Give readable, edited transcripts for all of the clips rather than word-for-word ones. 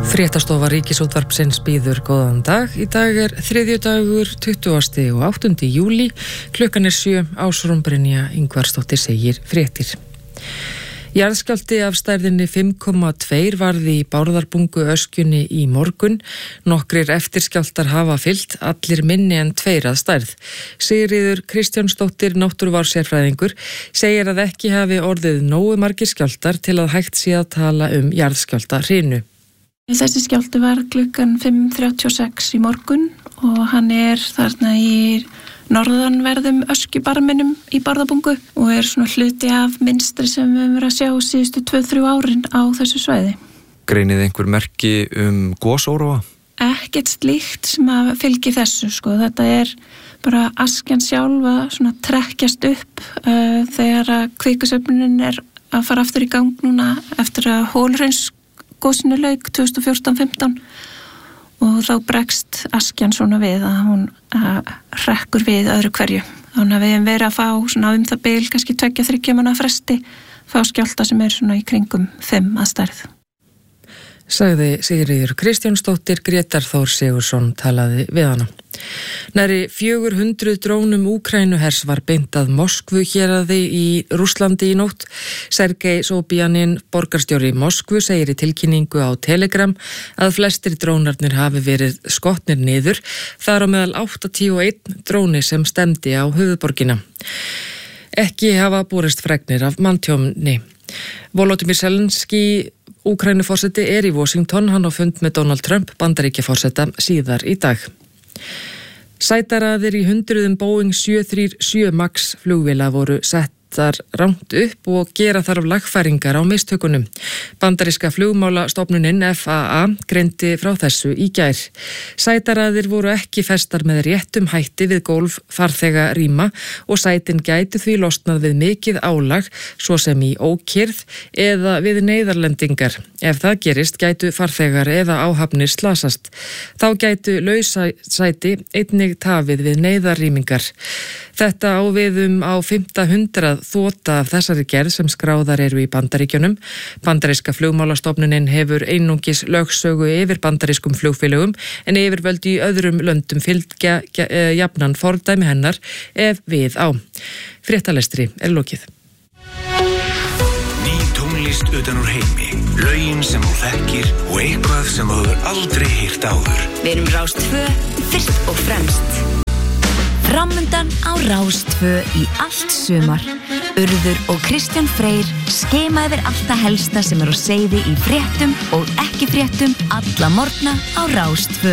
Fréttastofa Ríkisútvarpsins býður góðan dag. Í dag þriðjudagur 20. og 8. júlí. Klukkan 7, Ásrún Brynja Ingvarsdóttir segir fréttir. Jarðskjálfti af stærðinni 5,2 varði í Bárðarbungu öskjunni í morgun. Nokkrir eftirskjálftar hafa fylgt, allir minni en 2 að stærð. Sigríður Kristjánsdóttir, náttúruvár-sérfræðingur, segir að ekki hafi orðið nógu margir skjálftar til að hægt sé að tala jarðskjálftahrinu. Þessi skjálfti var klukkan 5:36 í morgun og hann þarna í norðanverðum öskjubarminum í Bárðarbungu og svona hluti af mynstri sem við höfum verið að sjá síðustu 2-3 árin á þessu svæði. Greinið einhver merki gosóróa? Ekkert slíkt sem að fylgi þessu, sko. Þetta bara askjan sjálf að svona trekkjast upp þegar að kvikusöfnunin að fara aftur í gang núna eftir að Hólhraunsgosinu lauk 2014-15 og þá bregst askjan svona við að hún hrekkur við öðru hverju. Þannig að við hefum verið að fá svona það bil, kannski 2-3 mánaða fresti, fá skjálfta sem svona í kringum 5 að stærð. Sagði Sigríður Kristjánsdóttir. Grétar Þór Sigurðsson talaði við hana. Nærri 400 drónum Úkraínuhers var beint að Moskvu héraði í Rússlandi í nótt. Sergei Sobjanin, borgarstjóri Moskvu, segir í tilkynningu á Telegram að flestir drónarnir hafi verið skotnir niður, þar á meðal 81 dróni sem stemdi á höfuðborgina. Ekki hafa borist fregnir af manntjóni. Volodymyr Zelensky, Úkraínuforseti, í Washington. Hann á fund með Donald Trump, Bandaríkjaforseta, síðar í dag. Sætaraðir í 100 Boeing 737 MAX flugvéla voru settar rangt upp og gera þarf lagfæringar á mistökunum. Bandaríska flugmálastofnunin FAA greindi frá þessu í gær. Sætaraðir voru ekki festar með réttum hætti við gólf farþega rýma og sætin gætu því losnað við mikið álag, svo sem í ókyrrð eða við neyðarlendingar. Ef það gerist gætu farþegar eða áhafnir slasast. Þá gætu lausæti einnig tafið við neyðarrýmingar. Þetta á við á 500 þota af þessari gerð sem skráðar eru í Bandaríkjunum. Bandaríska flugmálastofnunin hefur einungis lögsögu yfir bandarískum flugfélögum en yfirvöld í öðrum löndum fylgja jafnan fordæmi hennar ef við á. Fréttalestri lokið. Ný tónlist utan úr heimi, lögin sem þú þekkir og eitthvað sem þú hefur aldrei heyrt áður. Við erum Rás 2 fyrst og fremst. Framundan á Rás 2 í allt sumar. Urður og Kristján Freyr skema yfir allt það helsta sem á seyði í fréttum og ekki fréttum alla morgna á Rás 2.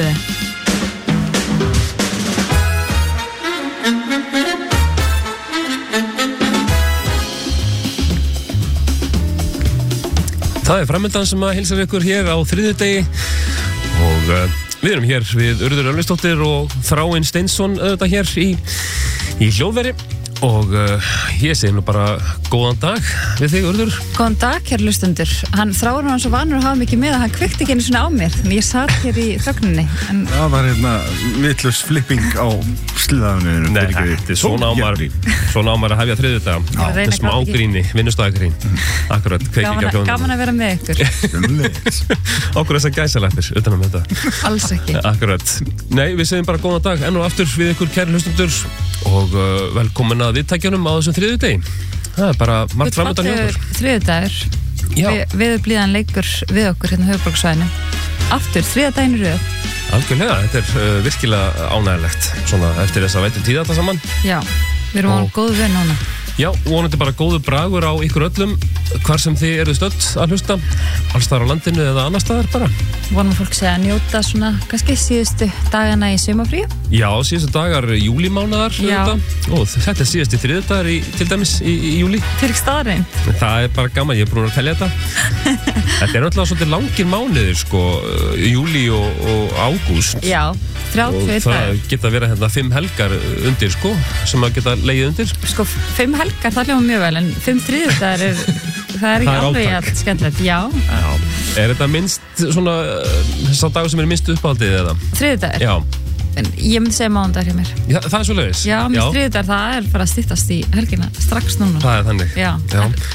Það framundan sem að heilsar ykkur hér á þriðjudegi og við erum hér við Urður Örlygsdóttir og Þráinn Steinsson auðvitað hér í hljóðveri og ég segi nú bara góðan dag við þig, Urður. Góðan dag, kæru hlustendur. Þráinn var svo vanur að hafa mikið með að hann kveikti ekki einu svona á mér, en ég satt hér í þögninni. Það var vitlaus flipping á sliðaðuninu. Nei, þetta er svona ámar að hefja þriðjudag. Þetta er smá gríni, vinnustagagrín. Akkurat, kveikingja hljóðunum. Gaman að vera með ykkur. Okkur þessar gæsalappir utan þetta. Alls ekki. Akkurat. Nei, við segjum bara góðan dag enn og aftur við ykkur, kæru hlustendur, og velkomin að viðtækjunum á þessum þriðjudegi. Það er bara margt framundan hjá okkur. Þriðjudagur. Veðurblíðan leikur við okkur hérna á höfuðborgarsvæðinu. Aftur þriðjudaginn í röð. Algjörlega, þetta er virkilega ánægilegt svona eftir þess að veitum tíð þetta saman. Já, við erum á góðu veg núna. Já, vonandi bara góðu bragur á ykkur öllum hvar sem þið eru stödd að hlusta, alls staðar á landinu eða annar staðar bara. Vonum að fólk sé að njóta svona kannski síðustu dagana í sumarfríi. Já, síðustu dagar júlímánaðar og þetta er síðustu þriðjudagur til dæmis í júlí. Til staðreind. Það er bara gaman, ég er búin að telja þetta. Þetta er náttúrulega svolítið langir mánuðir sko, júlí og ágúst. Já, 32 dagar. Það geta verið hérna 5 helgar undir sko, sem að geta legið undir. Sko 5 helgar, það hljóma mjög vel, en 5 þriðjudagar það er ekki alveg allt skemmtilegt. Já. Er þetta minnst svona þessar dagur sem er minnst uppáhaldið eða? Þriðjudagar? Já. En ég myndi segja mánudagur hjá mér. Já, það er svoleiðis? Já, minnst þriðjudagar, það er bara að styttast í helgina strax núna. Það er þannig? Já.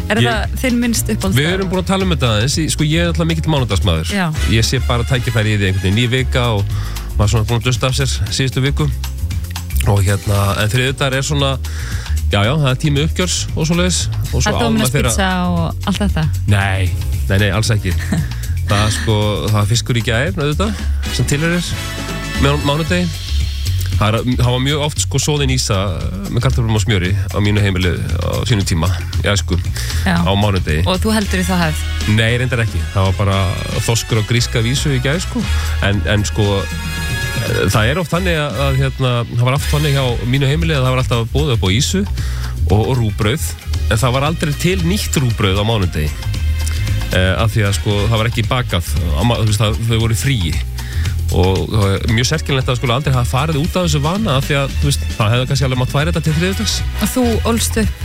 Er það þinn minnst uppáhalds? Við erum búin að tala þetta aðeins, sko ég er alltaf mikill mánudagsmaður. Já. Ég sé bara tækifæri í því einhvern veginn, ný vika og var svona búin að dusta af sér síðustu viku. Og en þriðjudagur er svona, já, það er tími uppgjörs og svoleiðis. Það er Dominos pizza og allt þetta? Nei, alls ekki. Það er fiskur í gær, auðvitað, sem tilheyrir með mánudegi. Það var mjög oft soðin ísa með kartöflum og smjöri á mínu heimili á sínum tíma, á mánudegi. Og þú heldur í það hefð? Nei, reyndar ekki. Það var bara þorskur og gríska vísu í gær, En það er oft þannig að það var allt þannig hjá mínu heimili að það var alltaf boðið upp á ísu og rúgbrauð, en það var aldrei til nýtt rúgbrauð á mánudegi. Af því að það var ekki bakað, þau voru fríi. Og mjög sérkennilegt að aldrei hafa farið út af þessu vana af því að það hefði kannski alveg mátt færa þetta til þriðjudags. Og þú ólst upp?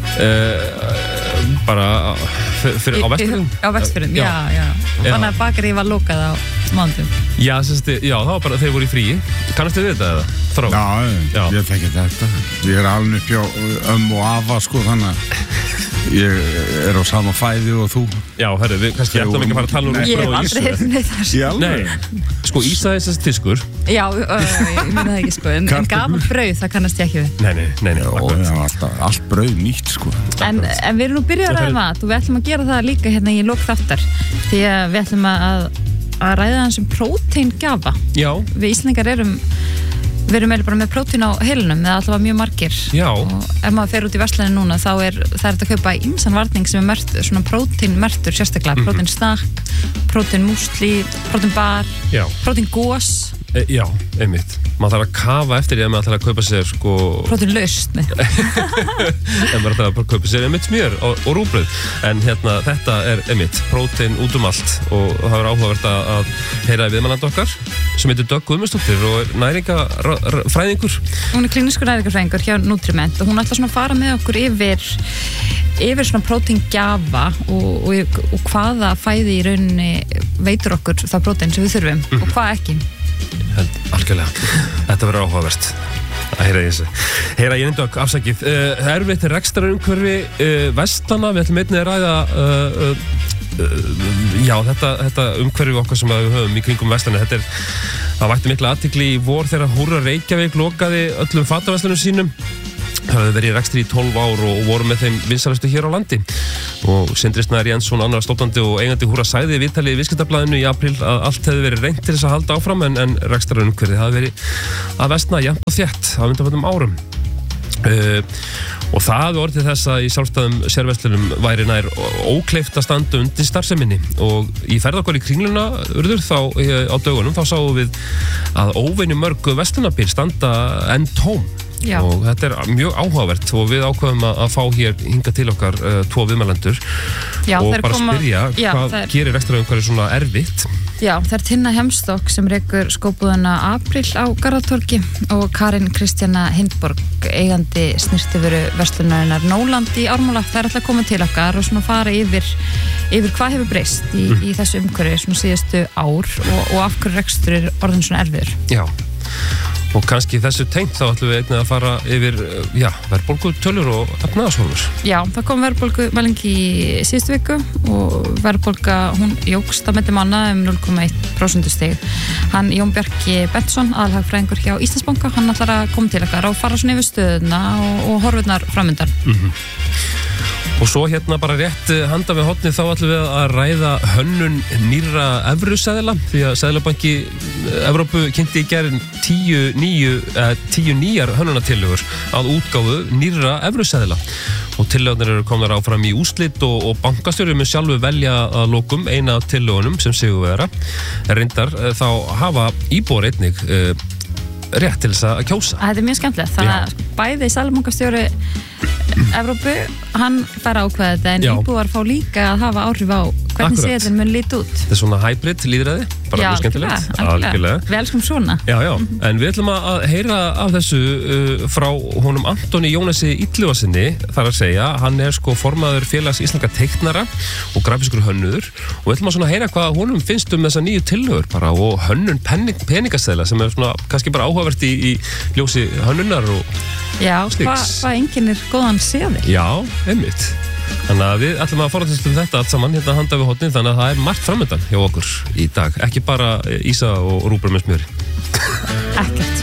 Bara á Vestfjörðum. Á Vestfjörðum, já. Þannig að bakarí var lokað á mánudum. Já, það var bara þeir voru í fríi. Kannastu við þetta eða? Þrá? Já, ég þekki þetta. Ég er alveg upp hjá og afa þannig að ég er á sama fæði og þú. Já, herru, við kannski ættum ekki að fara að tala um rúgbrauð og ísu. Ég hef aldrei neitt þar. Nei, ísa er þessi fiskur. Já, ég meina það ekki, en gaman brauð, það kannast ég ekki við. Nei. Allt brauð nýtt, En við erum nú byrjað að ræða mat og við ætlum að gera það líka hérna í lok þáttar. Því að við ætlum að ræða hans próteingjafa. Já. Við Íslendingar við erum bara með prótein á heilanum, eða allavega mjög margir. Já. Og ef maður fer út í verslunni núna, það er þetta að kaupa ýmsan varning sem merktur, svona próteinmerktur sérstaklega, próteinsnakk, próteinmúsli, próteinbar, próteingós. Já, einmitt. Maður þarf að kafa eftir því að maður þarf að kaupa sér próteinlaust. En maður þarf að kaupa sér einmitt smjör og rúgbrauð. En þetta er einmitt prótein út allt og það verður áhugavert að heyra viðmælandi okkar sem heitir Dögg Guðmundsdóttir og er næringafræðingur. Hún er klíniskur næringafræðingur hjá Nutriment og hún ætlar svona að fara með okkur yfir svona próteingjafa og hvaða fæði í rauninni veitur okkur það prótein sem við þurfum og hvað ekki. Algjörlega, þetta verður áhugavert að heyra í þessu. Ég nefndi okkur afsakið. Erfitt rekstrarumhverfi vestlana, við ætlum einnig að ræða þetta umhverfi okkar sem við höfum í kringum vestlana. Það vakti mikla athygli í vor þegar Húrra Reykjavík lokaði öllum fataverslunum sínum. Það hefði verið í rekstri í 12 ár og voru með þeim vinsælustu hér á landi. Og Sindri Snær Jensson, annar stofnandi og eigandi Húrra, sagði í viðtali í Viðskiptablaðinu í apríl að allt hefði verið reynt til þess að halda áfram en rekstrarumhverfið hafði verið að versna jafnt og þétt á undanförnum árum. Og það hafði orðið þess að í sjálfstæðum sérverslunum væri nær ókleift að standa undir starfseminni og í ferð okkar í Kringluna á dögunum þá sáum við að óvenju mörg verslunarbíl standa enn tóm. Já. Og þetta er mjög áhugavert og við ákveðum að fá hér hinga til okkar 2 viðmælendur og bara spyrja hvað gerir rekstrarumhverfið svona erfitt. Já, það er Tinna Hemstokk sem rekur skóbúðuna April á Garðatorgi og Karin Kristjana Hindborg, eigandi snyrtivöru verslunarinnar Nóland í Ármúla. Það er alltaf að koma til okkar og svona fara yfir hvað hefur breyst í þessu umhverfi svona síðustu ár og af hverju rekstur er orðin svona erfiður. Já. Og kannski þessu tengt þá ætlum við einnig að fara yfir verðbólgutölur og efnahagshorfur. Já, það kom verðbólgumæling í síðustu viku og verðbólga hún jókst á milli manna 0,1% stig. Hann Jón Bjarki Bentsson, aðalhagfræðingur hjá Íslandsbanka, hann ætlar að koma til okkar og fara svona yfir stöðuna og horfurnar framundan. Og svo bara rétt handa við hornið þá ætlum við að ræða hönnun nýrra evruseðla því að Seðlabanki Evrópu kynnti í gærinn 10 nýjar hönnunartillögur að útgáfu nýrra evruseðla og tillögurnar eru komnar áfram í úrslit og bankastjóri mun sjálfu velja að lokum eina af tillögunum sem sigurvegara. Reyndar þá hafa íbúar einnig rétt til þess að kjósa. Þetta er mjög skemmtilegt. Þannig að bæði Seðlabankastjóri Evrópu, hann fær ákveða þetta en íbúar fá líka að hafa áhrif á hvernig seðlinn mun líta út. Þetta er svona hybrid lýðræði, bara mjög skemmtilegt. Algjörlega. Við elskum svona. Já. En við ætlum að heyra af þessu frá honum Antoni Jónasi Illuvasinni, þar að segja, hann er formaður félags íslenska teiknara og grafískur hönnuður og við ætlum að svona heyra hvað honum finnst þessa nýju tillögur bara og hönnun peningaseðla sem er svona kannski bara áhugavert í ljósi hönnunar og slíks. Hvað einkennir góðan seðil? Já, einmitt. Þannig að við ætlum að forðast þetta allt saman hérna handa við hotnið, þannig að það er margt framöndan hjá okkur í dag, ekki bara ísa og rúbra með smjöri. Ekkert.